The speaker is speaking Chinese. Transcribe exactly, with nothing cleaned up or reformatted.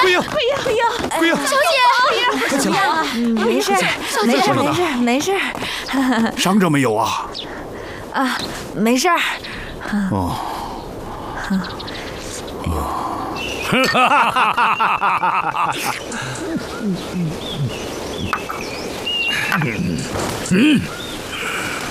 桂英， 桂英，桂英， 桂英， 小姐， 快起来！ 没事，没事，没事，没事。 伤着没有啊？ 啊，没事儿。 哦。嗯。